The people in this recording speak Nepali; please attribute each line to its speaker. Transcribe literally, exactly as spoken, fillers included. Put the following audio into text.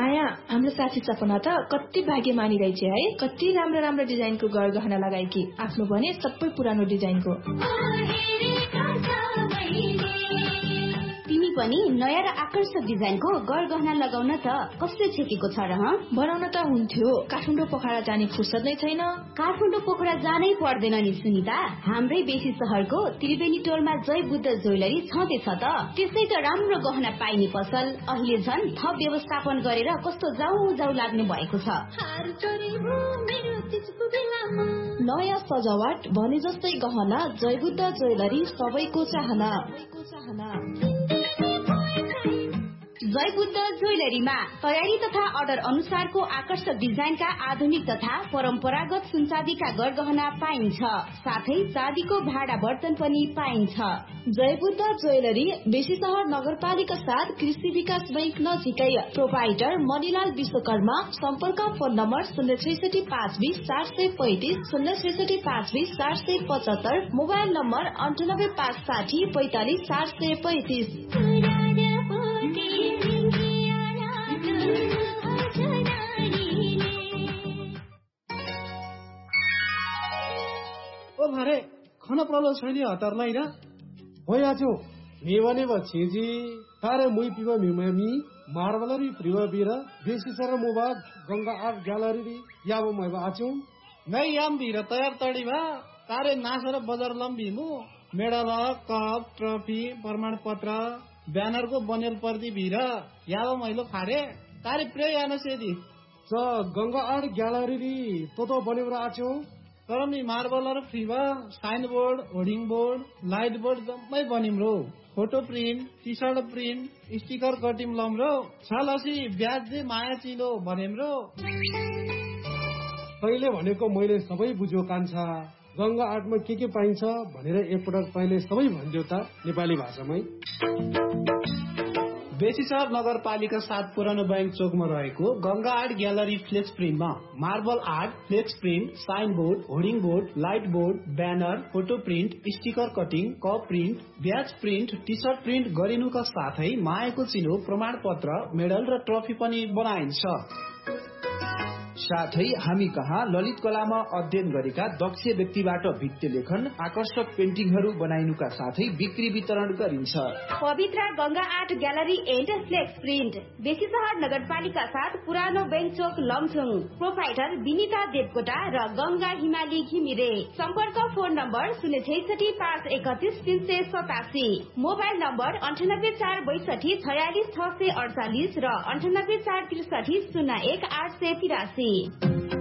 Speaker 1: माया, हाम्रो साथी सपना त कति भाग्यमानी रहेछ है। कति राम्रो राम्रो डिजाइनको गरगहना लगाएकी, आफ्नो भने सबै पुरानो डिजाइनको।
Speaker 2: तिमी पनि नयाँ र आकर्षक डिजाइनको गरगहना लगाउन त कस्तो छेकेको छ र?
Speaker 1: बनाउन त हुन्थ्यो, काठमाडौँ पोखरा जाने फुर्सद नै छैन।
Speaker 2: काठमाडौँ पोखरा जानै पर्दैन नि सुनिता, हाम्रै बेसी शहरको त्रिवेणी टोलमा जय बुद्ध ज्वेलरी छँदैछ त। त्यसै त राम्रो गहना पाइने पसल अहिले झन् थप व्यवस्थापन गरेर कस्तो जाउ जाउ लाग्ने भएको छ।
Speaker 1: नयाँ सजावट भने जस्तै गहना जय बुद्ध ज्वेलरी सबैको चाहना।
Speaker 2: जय बुद्ध ज्वेलरीमा तयारी तथा अर्डर अनुसारको आकर्षक डिजाइनका आधुनिक तथा परम्परागत सुनचाँदीका गरगहना पाइन्छ, साथै चाँदीको भाडा बर्तन पनि पाइन्छ।
Speaker 1: जय बुद्ध ज्वेलरी बेसी शहर नगरपालिका साथ कृषि विकास बैंक नजिकै। प्रोपाइटर मणिलाल विश्वकर्मा। सम्पर्क फोन नम्बर शून्य छैसठी पाँच बीस चार सय पैंतिस शून्य छैसठी पाँच बीस चार सय पचहत्तर। मोबाइल नम्बर अन्ठानब्बे पाँच साठी पैंतालिस चार सय पैंतिस।
Speaker 3: ओ भरे खाना प्रलो छैन हतारलाई र भइआछौ मेवने बछेजी तारे मुई पिवा मिमामी मार्बलरी प्रिवा बिरा बेसी सर मुबाग गंगा आर्ट ग्यालरी याब मैबा आछौ
Speaker 4: नै याम बिरा तयार तडी भा तारे नासर बजार लम्बी मु मेडल कप ट्रफी प्रमाण पत्र ब्यानर को बनेल पर्दी बिरा याब मैलो खाडे तारे प्रे यान सेदी
Speaker 3: स गंगा आर्ट ग्यालरी तो तो बनेर आछौ
Speaker 4: तर नि मार्बलर फ्रीवा sign board hoarding board light board जम्मै बनिम रो photo print T shirt print sticker कटिम lump रो छलसी ब्याज दे माया चिलो भनेम रो।
Speaker 3: तैले भनेको मैले सबै बुझ्यो कान्छा, गंगा आर्टमा के के पाइन्छ भनेर एकपटक तैले सबै भन्दियो त नेपाली भाषामै।
Speaker 4: बेसीसर नगरपालिका सात पुरानो बैंक चोकमा रहेको Ganga art gallery flex प्रिन्टमा marble art, flex print, sign board, hoarding board, light board, banner, photo print, sticker cutting, cup print, ब्याज प्रिन्ट, टी शर्ट प्रिन्ट गरिनुका साथै मायाको चिनो, प्रमाण पत्र, मेडल र ट्रफी पनि बनाइन्छ।
Speaker 5: साथै हामी कहाँ ललित कलामा अध्ययन गरेका दक्ष व्यक्तिबाट भित्ति लेखन, आकर्षक पेन्टिङहरू बनाइनुका साथै बिक्री वितरण गरिन्छ।
Speaker 2: पवित्र Ganga art gallery and flex print बेसी शहर नगरपालिका साथ पुरानो बैंक चोक लमछुङ। प्रोपाइटर विनिता देवकोटा र गंगा हिमाली घिमिरे। सम्पर्क फोन नम्बर शून्य छैसठी पाँच एकतिस तीन सय सतासी। मोबाइल नम्बर अन्ठानब्बे चार बैसठी छयालिस छ सय अडचालिस र अन्ठानब्बे चार त्रिसठी शून्य एक आठ सय तिरासी।